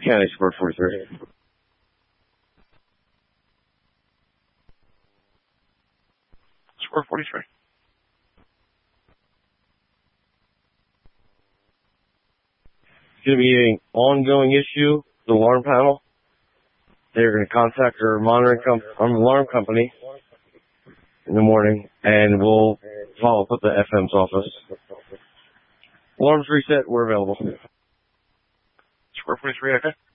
County Square 43. Square 43. It's going to be an ongoing issue, the alarm panel. They're going to contact our alarm company in the morning, and we'll follow up with the FM's office. Alarms reset, we're available. Square 43, okay.